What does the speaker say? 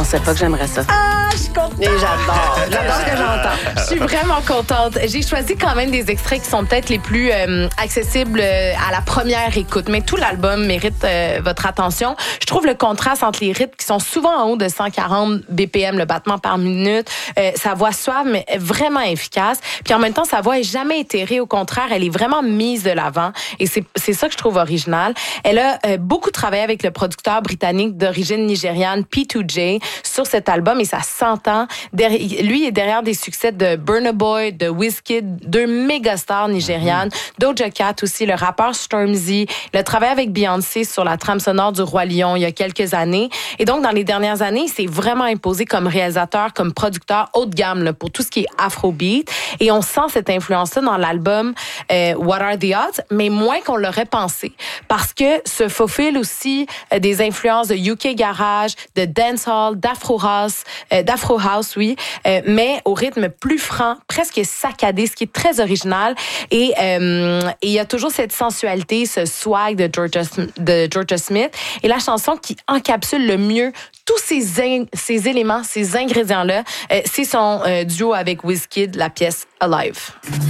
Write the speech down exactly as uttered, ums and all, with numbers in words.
pensais pas que j'aimerais ça. Ah, je suis contente. Et j'adore. J'adore ce que j'entends. Je suis vraiment contente. J'ai choisi quand même des extraits qui sont peut-être les plus euh, accessibles euh, à la première écoute, mais tout l'album mérite euh, votre attention. Je trouve le contraste entre les rythmes qui sont souvent en haut de cent quarante B P M, le battement par minute, euh, sa voix suave, mais vraiment efficace. Puis en même temps, sa voix est jamais éthérée. Au contraire, elle est vraiment mise de l'avant. Et c'est, c'est ça que je trouve original. Elle a euh, beaucoup travaillé avec le producteur britannique d'origine nigériane, P deux J, sur cet album et ça s'entend. Derrière, lui est derrière des succès de Burna Boy, de Wizkid, deux méga stars nigérianes, Doja Cat aussi, le rappeur Stormzy. Il a travaillé avec Beyoncé sur la trame sonore du Roi Lion il y a quelques années. Et donc, dans les dernières années, il s'est vraiment imposé comme réalisateur, comme producteur haut de gamme là, pour tout ce qui est afrobeat. Et on sent cette influence-là dans l'album euh, What Are the Odds, mais moins qu'on l'aurait pensé. Parce que se faufilent aussi euh, des influences de U K Garage, de dancehall, d'afro house, euh, d'afro house, oui, euh, mais au rythme plus franc, presque saccadé, ce qui est très original. Et euh, et il y a toujours cette sensualité, ce swag de Georgia, de Georgia Smith. Et la chanson qui encapsule le mieux tous ces, in- ces éléments, ces ingrédients-là, euh, c'est son euh, duo avec Wizkid, la pièce Alive.